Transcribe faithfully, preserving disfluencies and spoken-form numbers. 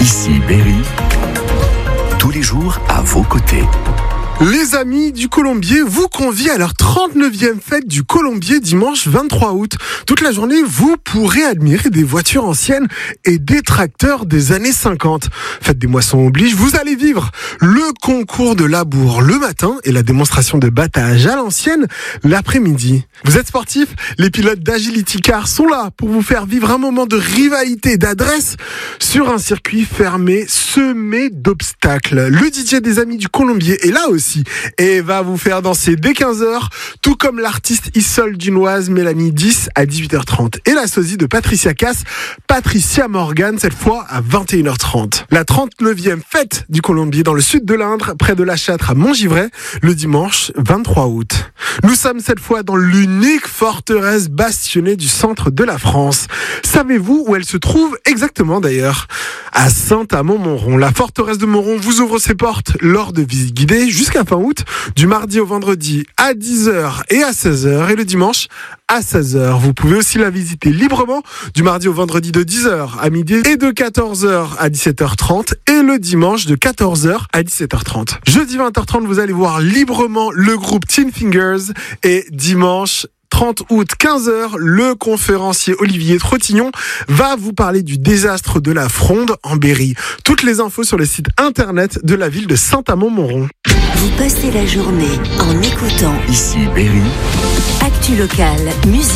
Ici Berry, tous les jours à vos côtés. Les amis du Colombier vous convient à leur trente-neuvième fête du Colombier dimanche vingt-trois août. Toute la journée, vous pourrez admirer des voitures anciennes et des tracteurs des années cinquante. Fête des moissons oblige, vous allez vivre le concours de labour le matin et la démonstration de battage à l'ancienne l'après-midi. Vous êtes sportif? Les pilotes d'Agility Car sont là pour vous faire vivre un moment de rivalité et d'adresse sur un circuit fermé semé d'obstacles. Le D J des amis du Colombier est là aussi et va vous faire danser dès quinze heures, tout comme l'artiste Issol Dunoise Mélanie dix à dix-huit heures trente et la sosie de Patricia Cass, Patricia Morgan, cette fois à vingt et une heures trente. La trente-neuvième fête du Colombier dans le sud de l'Indre, près de la Châtre à Montgivray, le dimanche vingt-trois août. Nous sommes cette fois dans l'unique forteresse bastonnée du centre de la France. Savez-vous où elle se trouve exactement d'ailleurs? À Saint-Amand-Montrond. La forteresse de Montrond vous ouvre ses portes lors de visites guidées jusqu'à fin août, du mardi au vendredi à dix heures et à seize heures et le dimanche à seize heures. Vous pouvez aussi la visiter librement du mardi au vendredi de dix heures à midi et de quatorze heures à dix-sept heures trente et le dimanche de quatorze heures à dix-sept heures trente. Jeudi vingt heures trente, vous allez voir librement le groupe Teen Fingers et dimanche trente août, quinze heures, le conférencier Olivier Trottignon va vous parler du désastre de la fronde en Berry. Toutes les infos sur le site internet de la ville de Saint-Amand-Montrond. Vous passez la journée en écoutant Ici Berry, Actu Local, musique.